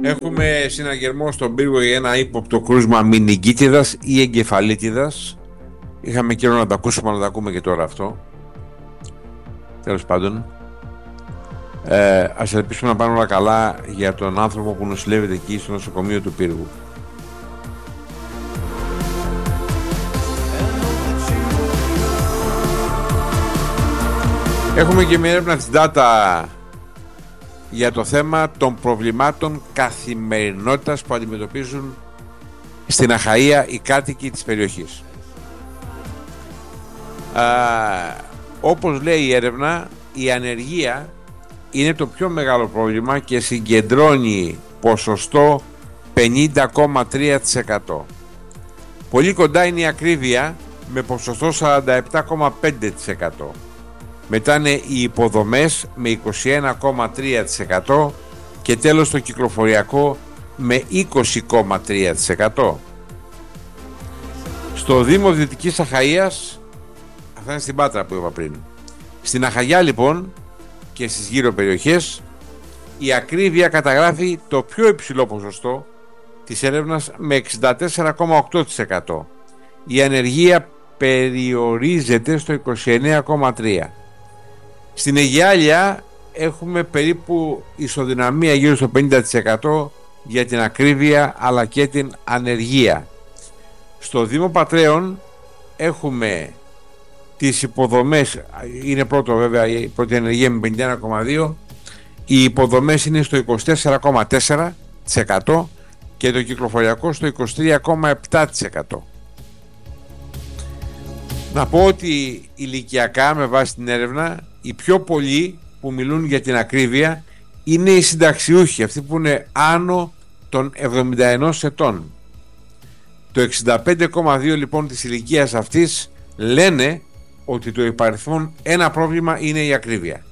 Έχουμε συναγερμό στον πύργο για ένα ύποπτο κρούσμα μηνυγκίτιδας ή εγκεφαλίτιδας. Είχαμε καιρό να τα ακούσουμε, αλλά να τα ακούμε και τώρα αυτό. Τέλος πάντων, ας ελπίσουμε να πάνε όλα καλά για τον άνθρωπο που νοσηλεύεται εκεί στο νοσοκομείο του πύργου. Έχουμε και μια έρευνα της Data για το θέμα των προβλημάτων καθημερινότητας που αντιμετωπίζουν στην Αχαΐα οι κάτοικοι της περιοχής. Όπως λέει η έρευνα, η ανεργία είναι το πιο μεγάλο πρόβλημα και συγκεντρώνει ποσοστό 50,3%. Πολύ κοντά είναι η ακρίβεια με ποσοστό 47,5%. Μετά είναι οι υποδομές με 21,3% και τέλος το κυκλοφοριακό με 20,3%. Στο Δήμο Δυτικής Αχαΐας, αυτά είναι στην Πάτρα που είπα πριν, στην Αχαγιά λοιπόν και στις γύρω περιοχές, η ακρίβεια καταγράφει το πιο υψηλό ποσοστό της έρευνας με 64,8%. Η ανεργία περιορίζεται στο 29,3%. Στην Αιγιάλια έχουμε περίπου ισοδυναμία γύρω στο 50% για την ακρίβεια αλλά και την ανεργία. Στο Δήμο Πατρέων έχουμε τις υποδομές, είναι πρώτο βέβαια η πρώτη ανεργία με 51,2%, οι υποδομές είναι στο 24,4% και το κυκλοφοριακό στο 23,7%. Να πω ότι ηλικιακά με βάση την έρευνα οι πιο πολλοί που μιλούν για την ακρίβεια είναι οι συνταξιούχοι, αυτοί που είναι άνω των 71 ετών. Το 65,2% λοιπόν της ηλικίας αυτής λένε ότι το υπαριθμόν ένα πρόβλημα είναι η ακρίβεια.